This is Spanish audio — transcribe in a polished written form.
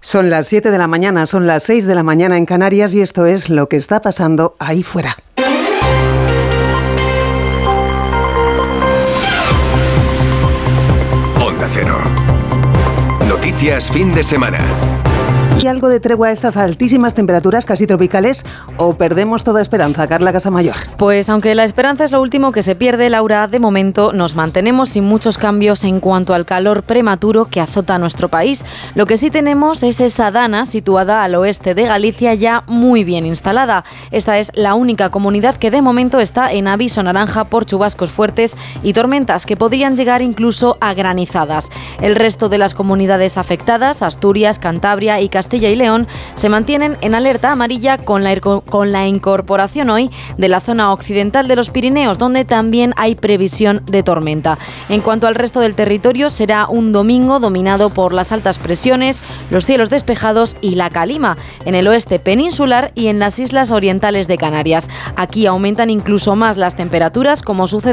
Son las 7 de la mañana, son las 6 de la mañana en Canarias y esto es lo que está pasando ahí fuera. Onda Cero. Noticias fin de semana. ¿Y algo de tregua a estas altísimas temperaturas casi tropicales o perdemos toda esperanza, Carla Casamayor? Pues aunque la esperanza es lo último que se pierde, Laura, de momento nos mantenemos sin muchos cambios en cuanto al calor prematuro que azota a nuestro país. Lo que sí tenemos es esa dana situada al oeste de Galicia ya muy bien instalada. Esta es la única comunidad que de momento está en aviso naranja por chubascos fuertes y tormentas que podrían llegar incluso a granizadas. El resto de las comunidades afectadas, Asturias, Cantabria y Castilla y León, se mantienen en alerta amarilla con la incorporación hoy de la zona occidental de los Pirineos, donde también hay previsión de tormenta. En cuanto al resto del territorio, será un domingo dominado por las altas presiones, los cielos despejados y la calima en el oeste peninsular y en las islas orientales de Canarias. Aquí aumentan incluso más las temperaturas, como sucede